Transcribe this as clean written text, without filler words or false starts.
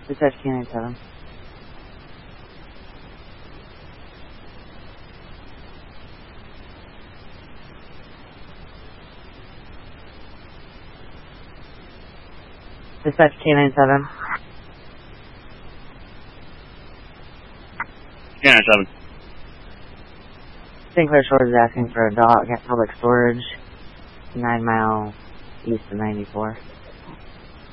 Dispatch K97. Dispatch K97. K97. St. Clair Shores is asking for a dog at public storage, 9 mile east of 94.